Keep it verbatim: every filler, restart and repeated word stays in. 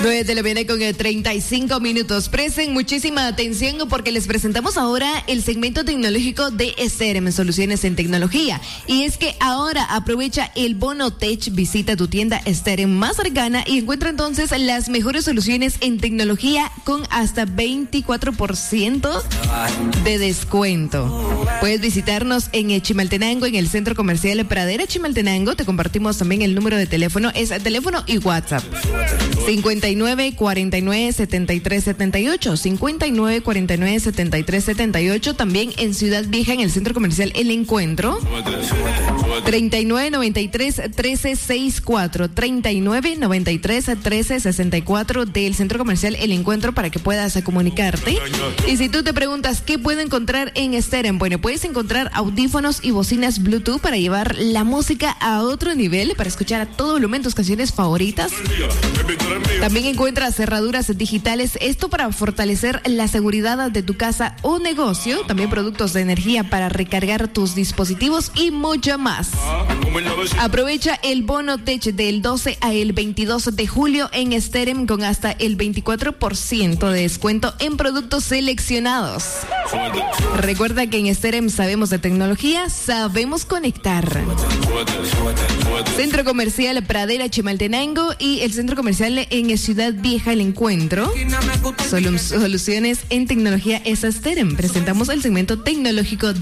nueve de la mañana con treinta y cinco minutos. Presten muchísima atención porque les presentamos ahora el segmento tecnológico de Sterem, Soluciones en Tecnología. Y es que ahora aprovecha el Bono Tech, visita tu tienda Sterem más cercana y encuentra entonces las mejores soluciones en tecnología con hasta veinticuatro por ciento de descuento. Puedes visitarnos en Chimaltenango, en el Centro Comercial Pradera Chimaltenango. Te compartimos también el número de teléfono, es teléfono y WhatsApp. cincuenta y nueve, cuarenta y nueve, setenta y tres, setenta y ocho, cincuenta y nueve, cuarenta y nueve, setenta y tres, setenta y ocho. También en Ciudad Vieja, en el Centro Comercial El Encuentro. treinta y nueve, noventa y tres, trece, sesenta y cuatro. treinta y nueve, noventa y tres, trece, sesenta y cuatro del Centro Comercial El Encuentro para que puedas comunicarte. Y si tú te preguntas qué puedo encontrar en Sterem, bueno, puedes encontrar audífonos y bocinas Bluetooth para llevar la música a otro nivel, para escuchar a todo volumen tus canciones favoritas. También encuentras cerraduras digitales, esto para fortalecer la seguridad de tu casa o negocio. También productos de energía para recargar tus dispositivos y mucho más. Aprovecha el Bono Tech del doce al veintidós de julio en Sterem con hasta el veinticuatro por ciento de descuento en productos seleccionados. Recuerda que en Sterem sabemos de tecnología, sabemos conectar. Centro Comercial Pradera Chimaltenango y el Centro Comercial en Ciudad Vieja El Encuentro. Solu- soluciones en tecnología es Sterem. Presentamos el segmento tecnológico de